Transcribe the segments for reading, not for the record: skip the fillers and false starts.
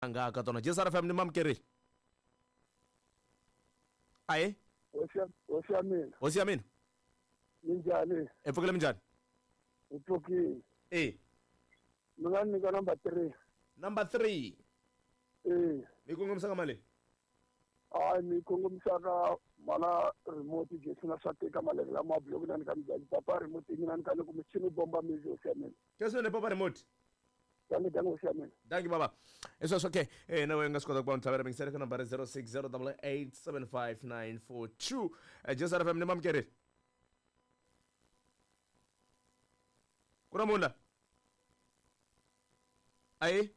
anga ka tona jesara family mamkeri aye Osiyamina. osiyamina Minjani? epfukile minjani Upfukile. Mina nika number 3. number 3 mi kongomisa ka mali Ni kongomisa ka mala remote je sina sateka maleke la mablock na nika mjaji papa remote ngina nika ni kumchini bomba mizi Osiyamina. kesone papa remote Dangi Osiyamina. dangi baba eso okay nawe nga sikoda kwa mtavera mingisere ka number 0608875942 jesara family mamkeri kuna mula aye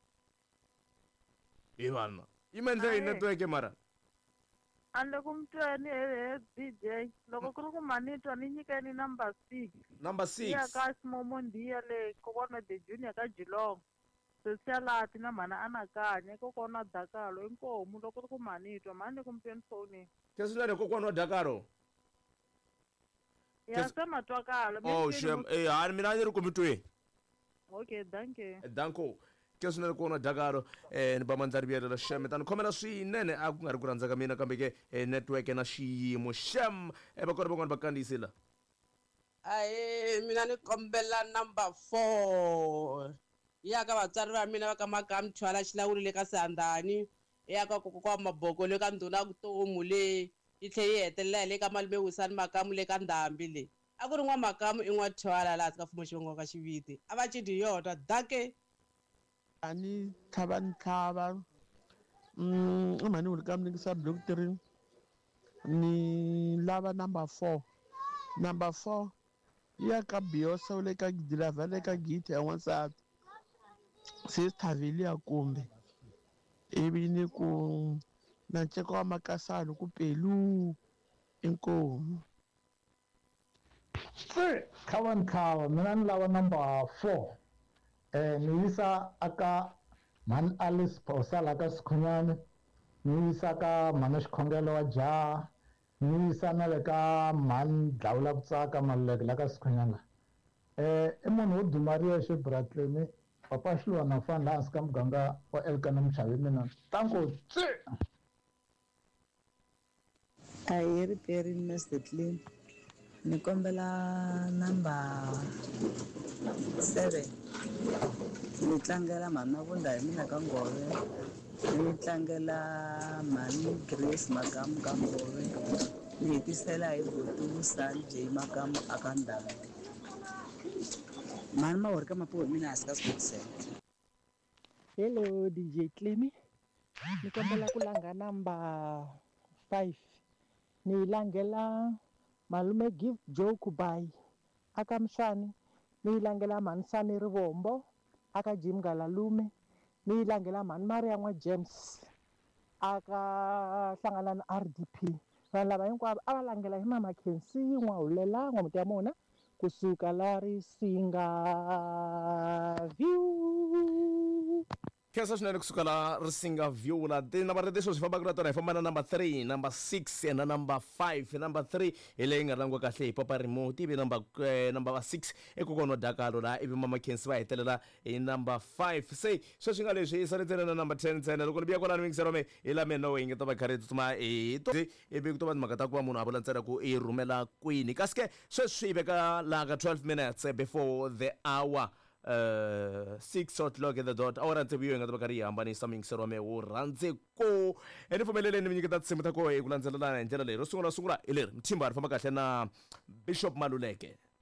Ivana imendle network mara ande kumtweni DJ loko kuri ku manitwa ni nyikeni number 6 number 6 ya ka simomo ndiya le kokona the junior ka Jilong sesialati na mana anakanye kokona Dakalo inkomu loko kuri ku manitwa mani kumtweni phone kesulane kokwana Dakaro ya sema twakala oh shem hani mina ni rukumitwe okay danko kesunane kokwana Dakaro ni bamandzari bya la shem tan khomela swinene a ku nga ri ku rhandza ka mina kambe ke network na xiyimo shem bakona van'wana vakandisila aye mina ni kombela number 4 ya ka vatswari va mina va ka Makamthwala xilawuli le ka Sandani ya ka koko kwa Maboko le ka Nduna Kutomu le yi tlhe yi hetelela le ka Malume Wisani Makamu le ka Ndhambi le a ku ri n'wa Makamu i n'wa Thwala laha ka mfumo xivongo ka xiviti a va cidi yota dake ani thava mani uri ka mnikisa block 3 ni lava number 4 ya ka Biyosa le ka driver le ka Giti ya n'wansati sister Vilia kumbe ivi ni ku na nceko wa Makasalo ku Pelu inkomu Kawa mina ni lava number 4 ni yisa aka man Alice Pausala ka Sikhonyane ni yisa ka mana Xikhongelo wa Jaha ni yisa na le ka man Dlawula Vutsaka maleke la ka Sikhonyane i munhu wo dumariya Bratleni papa xilwa na fana hansi ka muganga wa Elkana Muchavi mina tanko Aye repairing Mr. Clean ni kombela number 7 ni tlangela mama vunda hi mina ka Ngove ni tlangela mami Grace Makamu ka Ngove ni hetisela hi Vutu Sanjay Makamu aka Ndhambi mani mawori ka mapuo mina hansi ka Sportscenter. Hello DJ Clemi ni kombela ku langa number 5 ni langela malume Give Joe Kubai aka Mshani ni langela Mansani Rivombo aka Jim Galalume ni langela mani Maria Nwa James aka hlangana na RDP vanhu lava hinkwavo a va langela hi mama Kensi Nwa Hulela Nwa muti ya mona kusuka la Risinga View kesa swinene kusuka la Risinga View la tinambara leti swi fambaka na tona hi famba na number 3 number 6 na number 5 number 3 hi leyi nga rangiwa kahle hi papa remote ivi number 6 ekokona Dakalo la ivi mama Kensi va hetelela hi number 5 se sweswi nga leswi hi saletsene na number 10 ntsena loko ni biya kwalani mingisero me hi la mina we ngeta va khari tsutsuma ivi ku to va timhaka ta ku va munhu a vula ntsena ku i rhumela kwini kasi ke sweswi hi veka laha ka 12 minutes before the hour 6 o'clock at the dot awara ntsevu yo hi nga ta va karhi hi hambanisa mingisero wa me wo rhandze ko ni pfumeleleni mi nyiketa tinsimu ta koho hi ku landzelelana hi ndlela leyi ro sungula hi leri mthimba ri famba kahle na Bishop Maluleke.